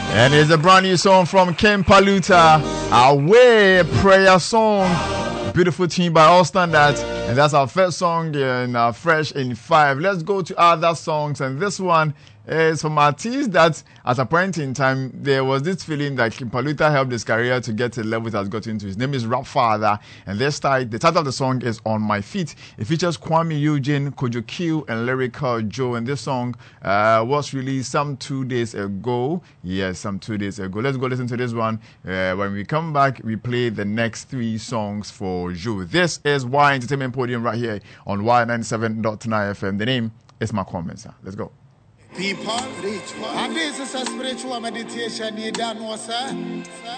And it's a brand new song from Ken Paluta, Away Prayer Song. Beautiful tune by all standards. And that's our first song in Fresh in 5. Let's go to other songs. And this one is from artists that at a point in time there was this feeling that Ken Paluta helped his career to get to the level it has gotten to. His name is Rap Father, and the title of the song is On My Feet. It features Kwame Eugene, Kojo Q, and Lyrical Joe, and this song was released some 2 days ago. Yes, some 2 days ago. Let's go listen to this one. When we come back, we play the next 3 songs for you. This is Y Entertainment Podium right here on Y97.9 FM. The name is Malcolm Mensah. Let's go. People, and this is a spiritual meditation you done, sir.